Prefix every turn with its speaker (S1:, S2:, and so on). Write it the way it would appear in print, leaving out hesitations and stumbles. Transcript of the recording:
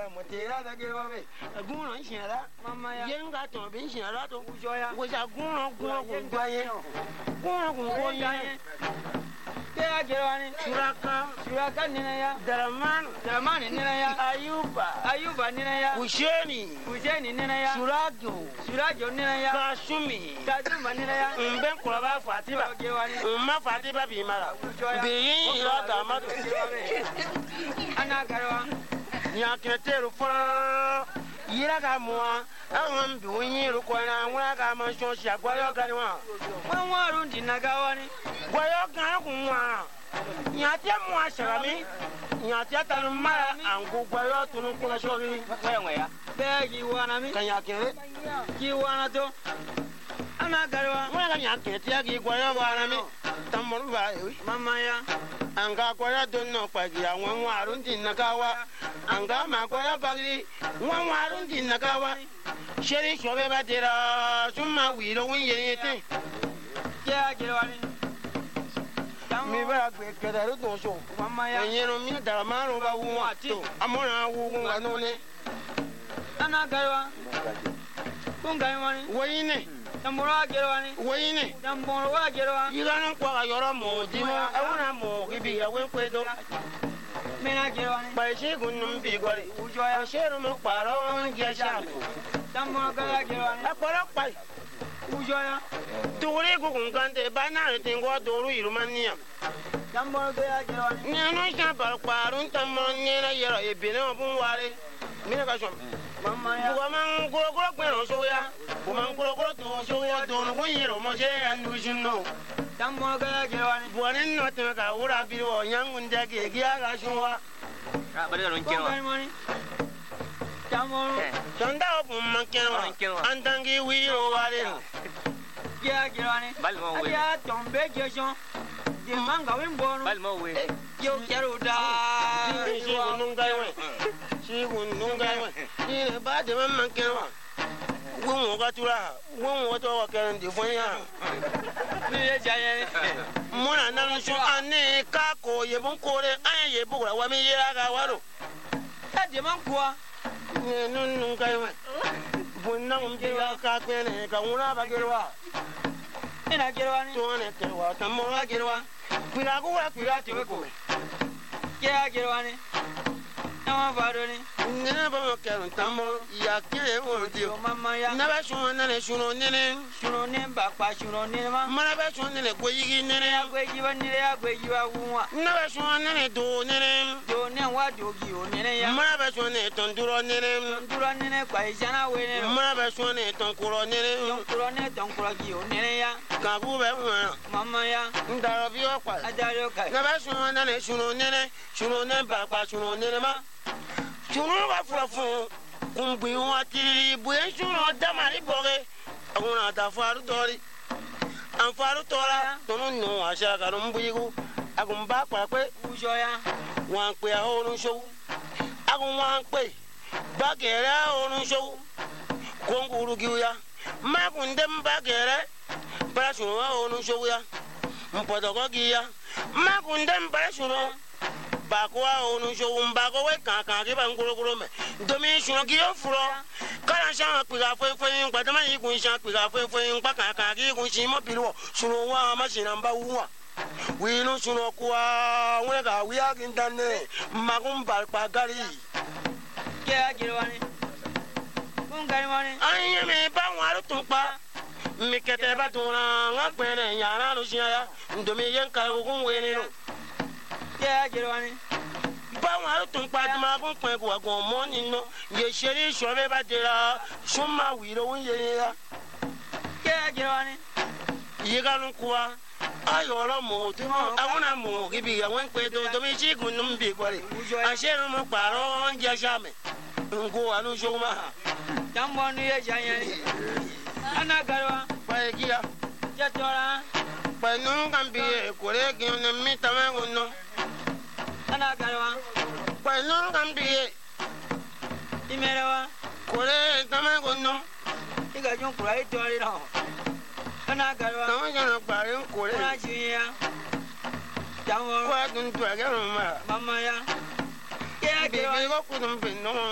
S1: ya motera da ge ba be guno shinara
S2: mama ya
S1: yenga to bin shinara to
S2: ujo ya
S1: wo ja guno guno ko gwaye guno ko ye
S2: ke ya gerwani suraka nina ya daramani nina ya ayuba nina ya
S1: usheni
S2: nina ya surajo nina ya kasuma nina ya
S1: mben ko ba fatiba umma fatiba bi mara bi ira da ma
S2: ana garwa
S1: nya keteru fa yira ga muwa an bi wonyi ru ko na nwa ga ma so shi agwayo ga ni wa
S2: waru ndinagawani
S1: gwayo ga ku wa nya te mu asharami nya te ta mara an ku gwayo tunu ko so ri
S2: ya begi wana mi
S1: kan ya kere
S2: ki wana to ana garwa
S1: mwa ga nya ke te gi gwayo wana mi tamor ba
S2: mama ya
S1: anga gwayo don no pa gi awon waru ndinagawa anga ma gwayo bagri waru ndinagawa sheri shobe ba dira summa wiro won yete
S2: ya gerwani
S1: mi ba gbe kedaru don so
S2: mama ya
S1: yero mi dara maro ba wu to amona wu wa no ne
S2: ana garwa kungai wani
S1: woyine
S2: tambora gerwani
S1: woyine
S2: tambora gerwani
S1: yigana kwa ga yoro mo dimo awuna mo gibi ya we kwedo
S2: mena gerwani
S1: ba shi gunnum bi gori
S2: ujo ya
S1: sheru mo paro on ge sha
S2: tambora ga gerwani
S1: apara pai
S2: ujo ya
S1: turi ku kun kante bana tin go doru irumaniya
S2: tambora ga gerwani
S1: nyano sha bar parun tamon nyena yero ebine bun ware mina ka shom
S2: mama ya
S1: buman goro kwero so ya buman goro to so ya don ko yero mo je andu jinno
S2: tambora ga gerwani
S1: buanin no te ka ura bi o nyangun de ge ga ga shwa
S3: ka bari ron kenwa
S2: tambora
S1: sonda o bumman kenwa andangi wiro ware
S2: ya gerwani
S3: balmo we
S2: ya tombe jejon de manga wimbono
S3: balmo we
S2: yo kero da
S1: shi gun ga wa ni ba de man kenwa won ga tura won to wa kan de fon ya
S2: ni ye jaye
S1: muna nan su ane ka ko ye bun kore an ye bu wa mi ye ga waro
S2: ta de man kuwa
S1: ni nun ga wa bun nan je ga ka pe ne ka una ba gerwa
S2: ina gerwani
S1: to ne kerwa tammo ga gerwa kira ti ko
S2: ya gerwani na faro ni
S1: ne ba mo kerun tammo ya ke wo di
S2: mama ya
S1: na ba shun na ne shuno ne
S2: ba pa shuno ne ma
S1: mana ba shun ne go yigi ne
S2: ya gwe jiwa wuwa
S1: na ba shun ne do ne
S2: wa do gi o ne ya
S1: mana ba shun ne ton duro
S2: ne kwa ijana we ne
S1: mana ba shun ne ton kuro
S2: gi o ne ya
S1: ka bu be
S2: mama ya
S1: ndaro bi o pa
S2: adaro kai
S1: na ba shun ne shuno ne ba pa shuno ne ma shuno ba fura fun kumbi wa ti bu en shuno da mari boge aguna da faru dori an faru tora tonu no asha garum buigu agun ba pa pe
S2: ujo ya
S1: wan pe orun show agun wan pe ba gere orun show konguru giya ma kun dem ba gere ba shuno orun show ya mpodogo giya ma kun dem ba shuno ba ko orun show mba ko we kan ki ba nguruguru me domi shuno giyo furo kala shan piga fo gbadama yi kun shan piga fo pa kan ki kun shi mo bilu shuno wa ma shi namba wa wi no shuno kwa we ga wi agin danne magun bal pa gari
S2: ke agirwani kun garwani
S1: anye me ba waru tun pa mi kete ba tuna nga pere yana lu shiya ndomi yen ka kun we ni no
S2: ke agirwani
S1: ba waru tun pa ma kun pe ko agun mo ni no ye sheri shobe ba dira summa wi ro won ye ya
S2: ke agirwani
S1: yigalun kuwa ayoro mo ti mo awuna mo gibi ya wen pe do mi ji gun num bi gore asheru mo paro onje shame ngo anu shoma
S2: jambo ni ye janye ana garwa
S1: pa egia
S2: je tora
S1: pa nun kan bi kore gi on mi tama gunno
S2: ana garwa
S1: pa nun kan bi
S2: imerewa
S1: kore tama gunno
S2: iga jun kurai tori no ana garwa
S1: tama jana pare kore
S2: ana jiya jambo
S1: kwa dun to ga
S2: mama ya
S1: bi ko ku dum bi no